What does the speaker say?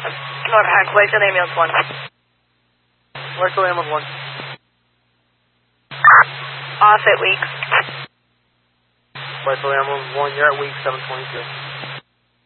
North Hack, Wakefield Ambulance 1. Wakefield Ambulance 1. Off at Weeks. Wakefield Ambulance 1, you're at Weeks 722.